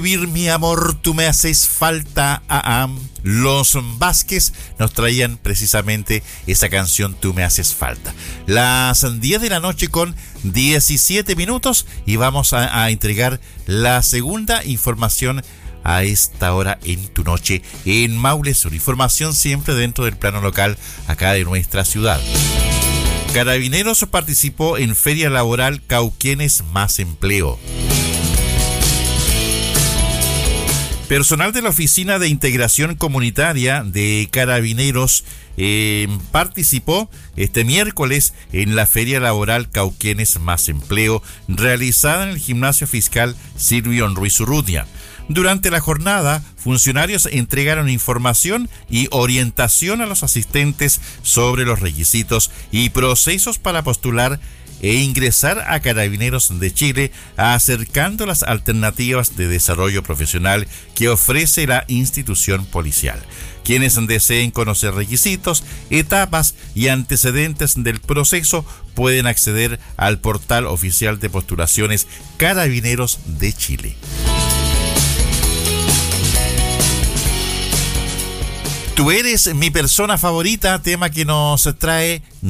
Vivir mi amor, tú me haces falta. Los Vázquez nos traían precisamente esa canción, Tú me haces falta. Las 10 de la noche con 17 minutos y vamos a entregar la segunda información a esta hora en tu noche en Maule Sur. Información siempre dentro del plano local acá de nuestra ciudad. Carabineros participó en Feria Laboral Cauquenes Más Empleo. Personal de la Oficina de Integración Comunitaria de Carabineros participó este miércoles en la Feria Laboral Cauquenes Más Empleo, realizada en el Gimnasio Fiscal Silvio Ruiz Urrutia. Durante la jornada, funcionarios entregaron información y orientación a los asistentes sobre los requisitos y procesos para postular e ingresar a Carabineros de Chile, acercando las alternativas de desarrollo profesional que ofrece la institución policial. Quienes deseen conocer requisitos, etapas y antecedentes del proceso pueden acceder al portal oficial de postulaciones Carabineros de Chile. Tú eres mi persona favorita, tema que nos trae